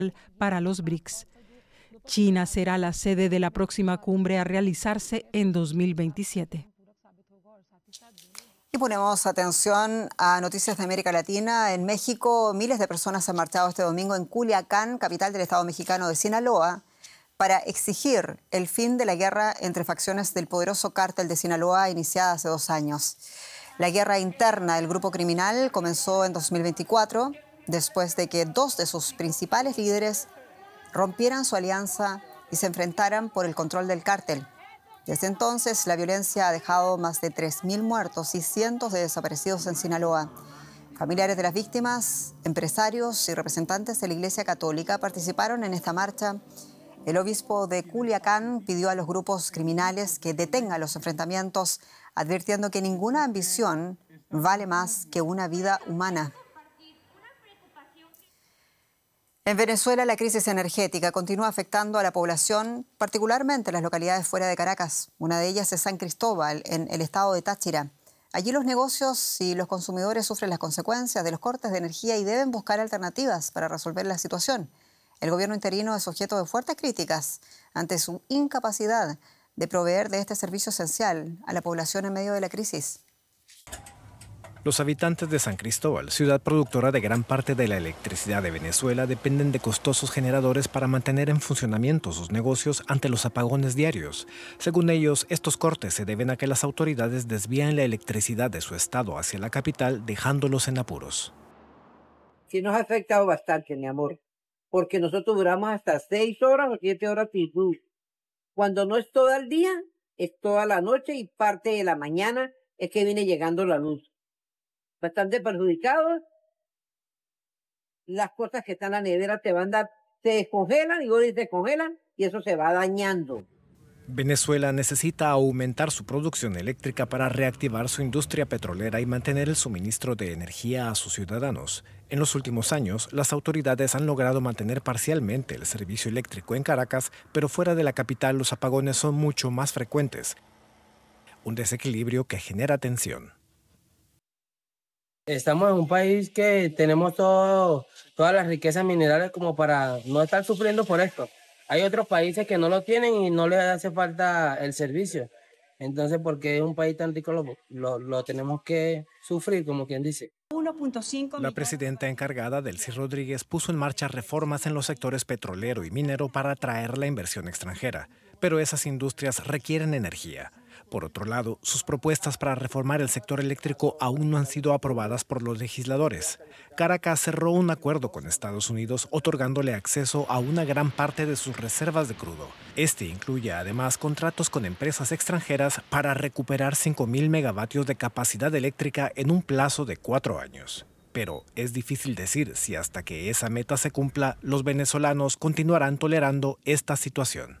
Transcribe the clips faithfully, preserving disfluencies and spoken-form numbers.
para los B R I C S. China será la sede de la próxima cumbre a realizarse en dos mil veintisiete. Y ponemos atención a noticias de América Latina. En México, miles de personas han marchado este domingo en Culiacán, capital del estado mexicano de Sinaloa, para exigir el fin de la guerra entre facciones del poderoso cártel de Sinaloa iniciada hace dos años. La guerra interna del grupo criminal comenzó en dos mil veinticuatro, después de que dos de sus principales líderes rompieran su alianza y se enfrentaran por el control del cártel. Desde entonces, la violencia ha dejado más de tres mil muertos y cientos de desaparecidos en Sinaloa. Familiares de las víctimas, empresarios y representantes de la Iglesia Católica participaron en esta marcha. El obispo de Culiacán pidió a los grupos criminales que detengan los enfrentamientos, advirtiendo que ninguna ambición vale más que una vida humana. En Venezuela, la crisis energética continúa afectando a la población, particularmente en las localidades fuera de Caracas. Una de ellas es San Cristóbal, en el estado de Táchira. Allí los negocios y los consumidores sufren las consecuencias de los cortes de energía y deben buscar alternativas para resolver la situación. El gobierno interino es objeto de fuertes críticas ante su incapacidad de proveer de este servicio esencial a la población en medio de la crisis. Los habitantes de San Cristóbal, ciudad productora de gran parte de la electricidad de Venezuela, dependen de costosos generadores para mantener en funcionamiento sus negocios ante los apagones diarios. Según ellos, estos cortes se deben a que las autoridades desvían la electricidad de su estado hacia la capital, dejándolos en apuros. Sí nos ha afectado bastante, mi amor, porque nosotros duramos hasta seis horas o siete horas sin luz. Cuando no es todo el día, es toda la noche y parte de la mañana es que viene llegando la luz. Bastante perjudicados. Las cosas que están en la nevera te van a dar, se descongelan y vos se descongelan y eso se va dañando. Venezuela necesita aumentar su producción eléctrica para reactivar su industria petrolera y mantener el suministro de energía a sus ciudadanos. En los últimos años, las autoridades han logrado mantener parcialmente el servicio eléctrico en Caracas, pero fuera de la capital los apagones son mucho más frecuentes. Un desequilibrio que genera tensión. Estamos en un país que tenemos todo, todas las riquezas minerales como para no estar sufriendo por esto. Hay otros países que no lo tienen y no les hace falta el servicio. Entonces, porque es un país tan rico, lo, lo, lo tenemos que sufrir, como quien dice. La presidenta encargada, Delcy Rodríguez, puso en marcha reformas en los sectores petrolero y minero para atraer la inversión extranjera. Pero esas industrias requieren energía. Por otro lado, sus propuestas para reformar el sector eléctrico aún no han sido aprobadas por los legisladores. Caracas cerró un acuerdo con Estados Unidos otorgándole acceso a una gran parte de sus reservas de crudo. Este incluye además contratos con empresas extranjeras para recuperar cinco mil megavatios de capacidad eléctrica en un plazo de cuatro años. Pero es difícil decir si hasta que esa meta se cumpla, los venezolanos continuarán tolerando esta situación.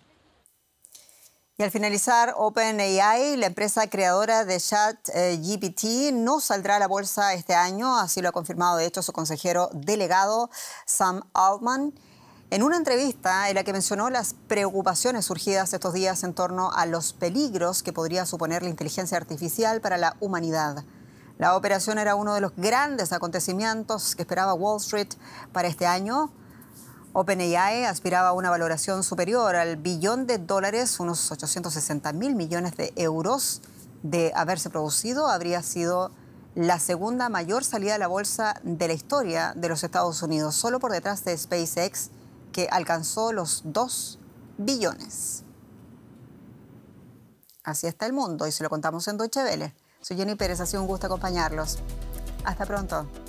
Y al finalizar, OpenAI, la empresa creadora de ChatGPT, no saldrá a la bolsa este año, así lo ha confirmado de hecho su consejero delegado Sam Altman, en una entrevista en la que mencionó las preocupaciones surgidas estos días en torno a los peligros que podría suponer la inteligencia artificial para la humanidad. La operación era uno de los grandes acontecimientos que esperaba Wall Street para este año. OpenAI aspiraba a una valoración superior al billón de dólares, unos ochocientos sesenta mil millones de euros. De haberse producido, habría sido la segunda mayor salida a la bolsa de la historia de los Estados Unidos, solo por detrás de SpaceX, que alcanzó los dos billones. Así está el mundo y se lo contamos en Deutsche Welle. Soy Jenny Pérez, ha sido un gusto acompañarlos. Hasta pronto.